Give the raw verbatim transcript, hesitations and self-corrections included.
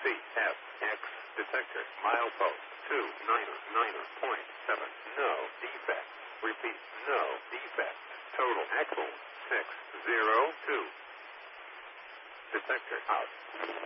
C F X detector milepost two niner niner point seven. No defect. Repeat, no defect. Total axle six zero two. Detector out.